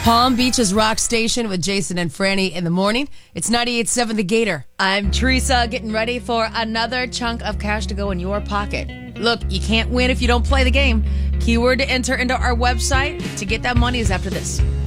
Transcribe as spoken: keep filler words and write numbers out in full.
Palm Beach's Rock Station with Jason and Franny in the morning. It's ninety-eight point seven The Gator. I'm Teresa, getting ready for another chunk of cash to go in your pocket. Look, you can't win if you don't play the game. Keyword to enter into our website to get that money is after this.